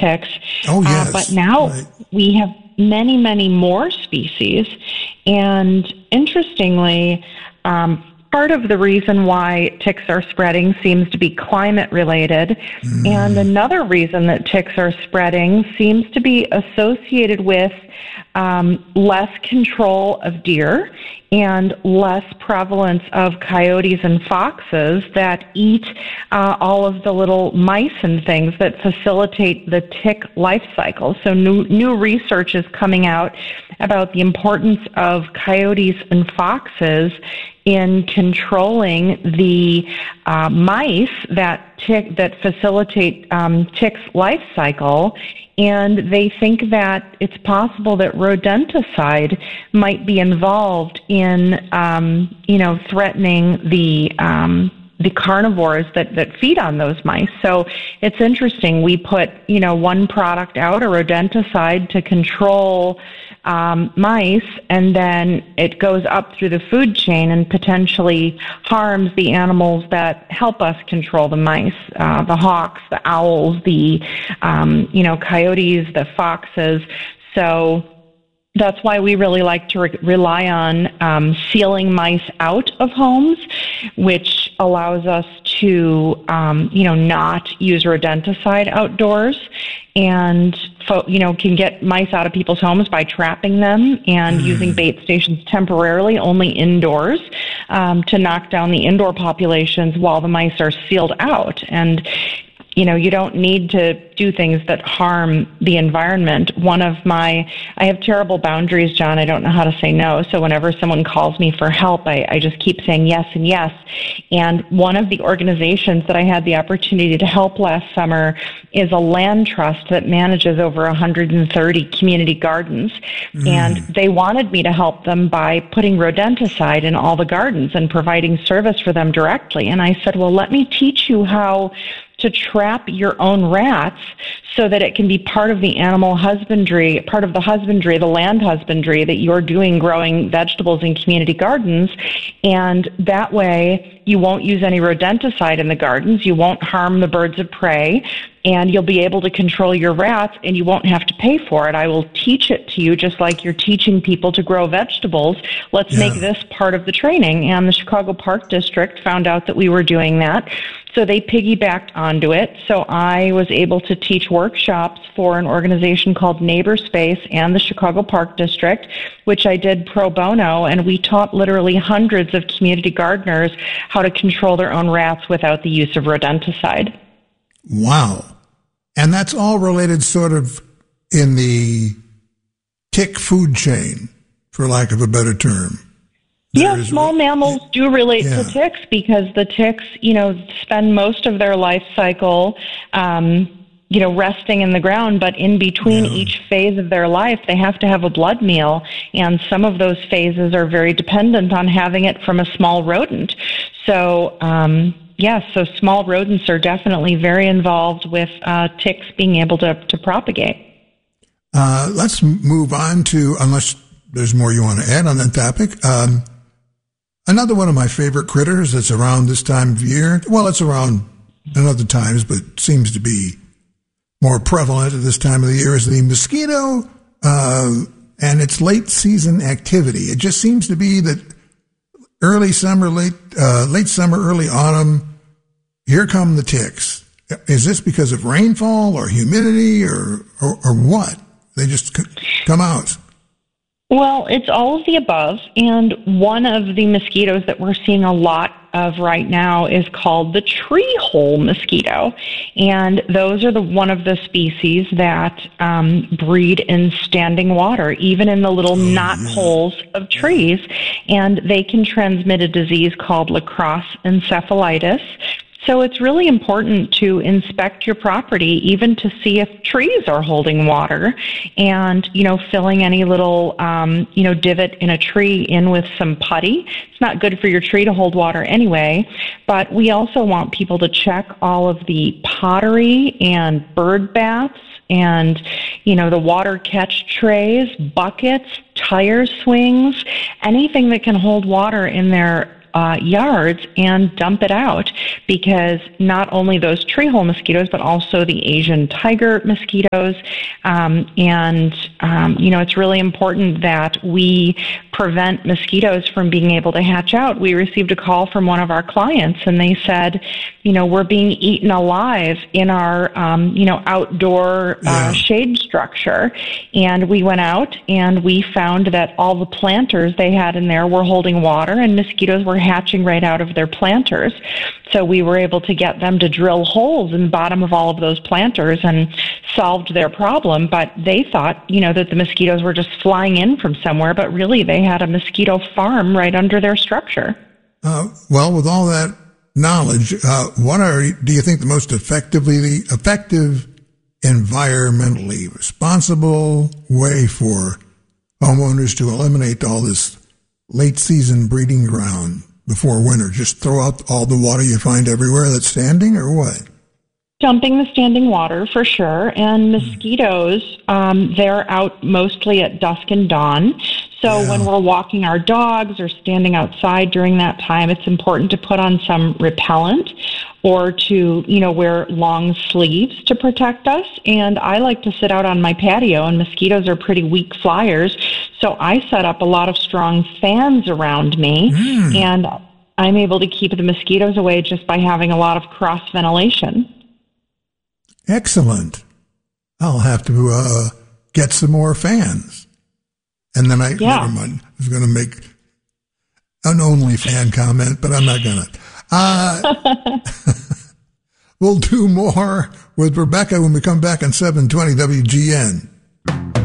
ticks. Oh, yes. But now we have many, many more species. And interestingly, part of the reason why ticks are spreading seems to be climate related. And another reason that ticks are spreading seems to be associated with less control of deer and less prevalence of coyotes and foxes that eat all of the little mice and things that facilitate the tick life cycle. So new research is coming out about the importance of coyotes and foxes in controlling the mice that facilitate ticks' life cycle, and they think that it's possible that rodenticide might be involved in, threatening the carnivores that feed on those mice. So it's interesting. We put, one product out, a rodenticide, to control mice, and then it goes up through the food chain and potentially harms the animals that help us control the mice, the hawks, the owls, the, coyotes, the foxes. So that's why we really like to rely on sealing mice out of homes, which allows us to, not use rodenticide outdoors, and can get mice out of people's homes by trapping them and using bait stations temporarily only indoors to knock down the indoor populations while the mice are sealed out. And you don't need to do things that harm the environment. I have terrible boundaries, John. I don't know how to say no. So whenever someone calls me for help, I just keep saying yes and yes. And one of the organizations that I had the opportunity to help last summer is a land trust that manages over 130 community gardens. And they wanted me to help them by putting rodenticide in all the gardens and providing service for them directly. And I said, well, let me teach you how to trap your own rats so that it can be part of the animal husbandry, the land husbandry that you're doing growing vegetables in community gardens. And that way you won't use any rodenticide in the gardens, you won't harm the birds of prey, and you'll be able to control your rats, and you won't have to pay for it. I will teach it to you just like you're teaching people to grow vegetables. Let's make this part of the training. And the Chicago Park District found out that we were doing that, so they piggybacked onto it. So I was able to teach workshops for an organization called NeighborSpace and the Chicago Park District, which I did pro bono, and we taught literally hundreds of community gardeners how to control their own rats without the use of rodenticide. Wow. And that's all related sort of in the tick food chain, for lack of a better term. Small mammals do relate to ticks because the ticks, spend most of their life cycle, resting in the ground, but in between each phase of their life, they have to have a blood meal, and some of those phases are very dependent on having it from a small rodent. So, so small rodents are definitely very involved with ticks being able to propagate. Let's move on to, unless there's more you want to add on that topic, another one of my favorite critters that's around this time of year. Well, it's around in other times, but seems to be more prevalent at this time of the year, is the mosquito and its late season activity. It just seems to be that early summer, late summer, early autumn, here come the ticks. Is this because of rainfall or humidity or what? They just come out. Well, it's all of the above, and one of the mosquitoes that we're seeing a lot of right now is called the tree hole mosquito, and those are one of the species that breed in standing water, even in the little knot holes of trees, and they can transmit a disease called Lacrosse encephalitis. So it's really important to inspect your property, even to see if trees are holding water, and, filling any little, divot in a tree in with some putty. It's not good for your tree to hold water anyway, but we also want people to check all of the pottery and bird baths and, the water catch trays, buckets, tire swings, anything that can hold water in their yards and dump it out, because not only those tree hole mosquitoes, but also the Asian tiger mosquitoes. It's really important that we prevent mosquitoes from being able to hatch out. We received a call from one of our clients, and they said, we're being eaten alive in our, outdoor shade structure. And we went out and we found that all the planters they had in there were holding water, and mosquitoes were hatching right out of their planters. So we were able to get them to drill holes in the bottom of all of those planters and solved their problem. But they thought, that the mosquitoes were just flying in from somewhere, but really they had a mosquito farm right under their structure. Well, with all that knowledge, do you think the most effective, environmentally responsible way for homeowners to eliminate all this late season breeding ground before winter? Just throw out all the water you find everywhere that's standing, or what? Dumping the standing water for sure. And mosquitoes, they're out mostly at dusk and dawn. So when we're walking our dogs or standing outside during that time, it's important to put on some repellent or to, wear long sleeves to protect us. And I like to sit out on my patio, and mosquitoes are pretty weak flyers. So I set up a lot of strong fans around me, and I'm able to keep the mosquitoes away just by having a lot of cross ventilation. Excellent. I'll have to get some more fans. And then never mind. I was going to make an only fan comment, but I'm not going to. We'll do more with Rebecca when we come back on 720 WGN.